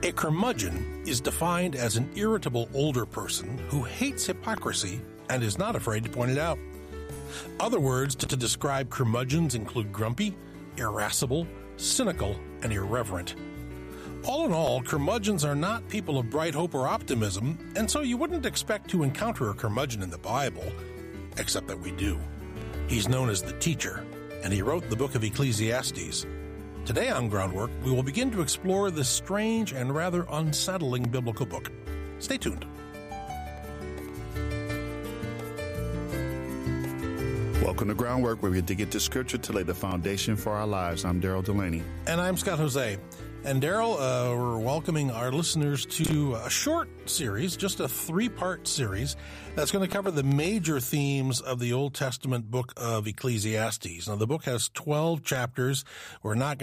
A curmudgeon is defined as an irritable older person who hates hypocrisy and is not afraid to point it out. Other words to describe curmudgeons include grumpy, irascible, cynical, and irreverent. All in all, curmudgeons are not people of bright hope or optimism, and so you wouldn't expect to encounter a curmudgeon in the Bible, except that we do. He's known as the teacher, and he wrote the book of Ecclesiastes. Today on Groundwork, we will begin to explore this strange and rather unsettling biblical book. Stay tuned. Welcome to Groundwork, where we dig into Scripture to lay the foundation for our lives. I'm Daryl Delaney. And I'm Scott Jose. And Daryl, we're welcoming our listeners to a short series, just a 3-part series, that's going to cover the major themes of the Old Testament book of Ecclesiastes. Now, the book has 12 chapters. We're not going